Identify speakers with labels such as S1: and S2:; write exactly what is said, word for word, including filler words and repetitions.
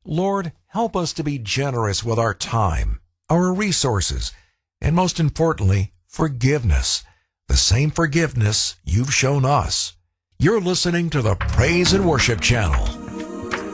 S1: Lord, help us to be generous with our time, our resources, and most importantly, forgiveness, the same forgiveness you've shown us. You're listening to the Praise and Worship Channel.